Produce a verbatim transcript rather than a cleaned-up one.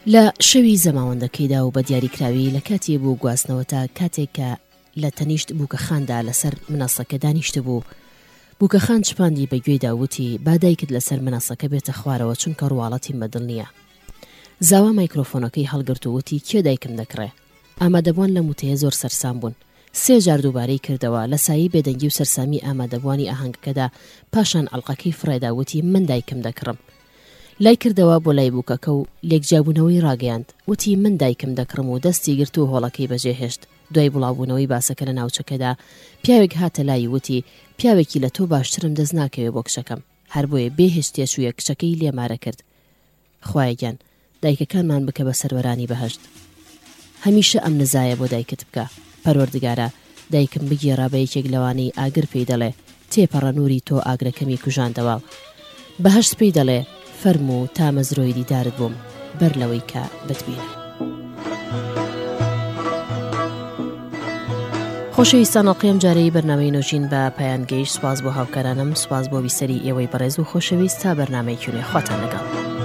لە شەوی زەماوەندەکەیدا و بە دیاریکراوی لە کاتی بوو گواستنەوە تا کاتێک کە لە تەنیشت بووکەخاندا لەسەر مناسەکە دانیشتە بوو. بووکەخان چپاندی بە گوێدا وتی با دایکت لەسەر مناسەکە بێتە خوارەوە چونکە ڕواڵەتی بەدڵ نییە. زاوا مایکرۆفۆنەکەی هەڵگرت و وتی کێ دایکم دەکڕێ. ئامادەبووان لە موتەیە زۆر سەرسام بوون. سێ جار دووبارەی کردەوە لە سایی بێدەنگی و سەرسامی ئامادەبوانی ئاهەنگەکەدا. پاشان ئەڵقەکەی فڕێدا وتی من دایکم دەکڕم. لای کردەوە بۆ لای بووکەکە و لێکجیابوونەوەی ڕاگەیاند. وتی من دایکم دەکڕم و دەستی گرت و هۆڵەکەی بەجێهێشت. دوای بڵاوبوونەوەی باسەکە لە ناوچەکەدا پیاوێک هاتە لای وتی پیاوێکی لە تۆ باشترم دەست ناکەوێت بۆ کچەکەم. هەر بۆیە بێهێشتێ چوویە کچەکەی لێمارە کرد. خوایەگیان دایکەکانمان بکە بە سەروەرانی بەهەشت. هەمیشە ئەم نزایە بۆ دایکت بکە. پەروەردگارە دایکم بگێڕا بە یەکێک لەوانەی ئاگر پێی دەڵێ تێپەڕە نووری تۆ ئاگرەکەمی کوژاندەوە. بەهەشت پێی دەڵێ فەرموو تا مەزرۆی دیدارت بووم بەر لەوەی کە بتبینە. خۆشەویستان ئەڵقەیەم جارەی بەرنامەی نوۆژین بە پایان گەیشت. سوپاس بۆ هاوکارانم، سوپاس بۆ بیسەری ئێوەی بەڕێز و خۆشەویست تا بەرنامەی کوێنێ خواتان لەگەڵ.